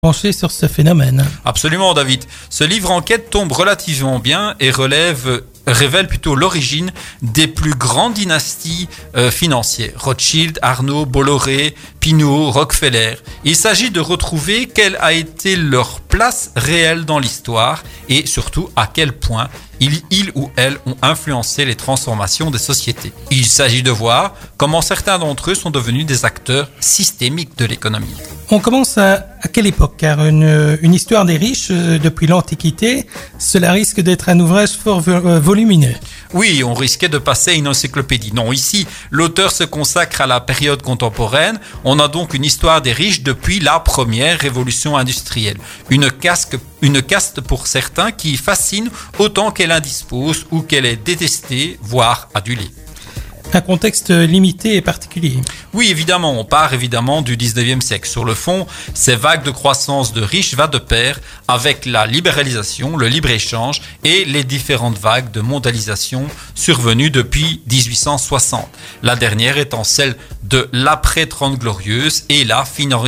penché sur ce phénomène. Absolument, David. Ce livre enquête tombe relativement bien et révèle plutôt l'origine des plus grandes dynasties financières. Rothschild, Arnault, Bolloré, Pinault, Rockefeller. Il s'agit de retrouver quelle a été leur place réelle dans l'histoire et surtout à quel point ils ou elles ont influencé les transformations des sociétés. Il s'agit de voir comment certains d'entre eux sont devenus des acteurs systémiques de l'économie. On commence à quelle époque? Car une histoire des riches depuis l'Antiquité, cela risque d'être un ouvrage fort volumineux. Oui, on risquait de passer à une encyclopédie. Non, ici, l'auteur se consacre à la période contemporaine. On a donc une histoire des riches depuis la première révolution industrielle. Une caste pour certains qui fascine autant qu'elle indispose ou qu'elle est détestée, voire adulée. Un contexte limité et particulier. Oui, évidemment, on part évidemment du 19e siècle. Sur le fond, ces vagues de croissance de riches va de pair avec la libéralisation, le libre-échange et les différentes vagues de mondialisation survenues depuis 1860. La dernière étant celle de l'après-30 glorieuse et la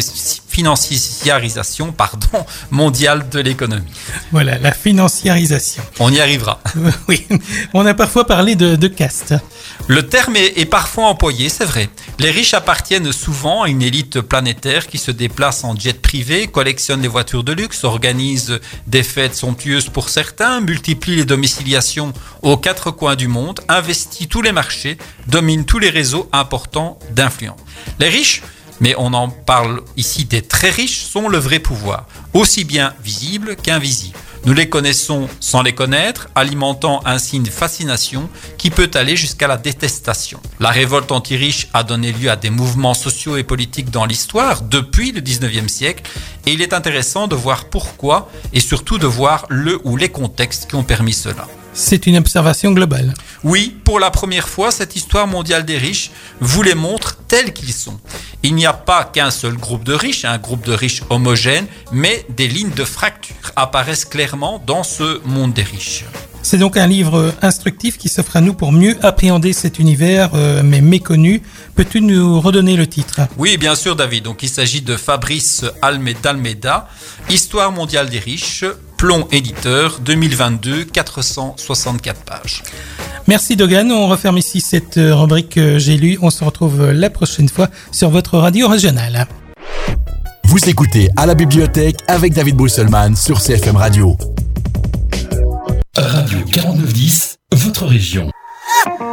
financiarisation mondiale de l'économie. Voilà, la financiarisation. On y arrivera. Oui, on a parfois parlé de caste. Le terme est parfois employé, c'est vrai. Les riches appartiennent souvent à une élite planétaire qui se déplace en jet privé, collectionne les voitures de luxe, organise des fêtes somptueuses pour certains, multiplie les domiciliations aux quatre coins du monde, investit tous les marchés, domine tous les réseaux importants d'influence. Les riches, mais on en parle ici des très riches, sont le vrai pouvoir, aussi bien visible qu'invisible. Nous les connaissons sans les connaître, alimentant ainsi une fascination qui peut aller jusqu'à la détestation. La révolte anti-riche a donné lieu à des mouvements sociaux et politiques dans l'histoire depuis le 19e siècle et il est intéressant de voir pourquoi et surtout de voir le ou les contextes qui ont permis cela. C'est une observation globale. Oui, pour la première fois, cette histoire mondiale des riches vous les montre tels qu'ils sont. Il n'y a pas qu'un seul groupe de riches, un groupe de riches homogène, mais des lignes de fracture apparaissent clairement dans ce monde des riches. C'est donc un livre instructif qui s'offre à nous pour mieux appréhender cet univers, mais méconnu. Peux-tu nous redonner le titre? Oui, bien sûr, David. Donc, il s'agit de Fabrice d'Almeida, Histoire mondiale des riches, Plomb éditeur, 2022, 464 pages. Merci Dogan, on referme ici cette rubrique J'ai lu. On se retrouve la prochaine fois sur votre radio régionale. Vous écoutez À la bibliothèque avec David Brusselman sur CFM Radio. Radio 4910, votre région.